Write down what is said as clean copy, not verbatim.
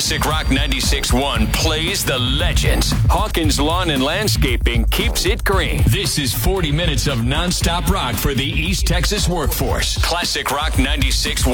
Classic Rock 96.1 plays the legends. Hawkins Lawn and Landscaping keeps it green. This is 40 minutes of nonstop rock for the East Texas workforce. Classic Rock 96.1.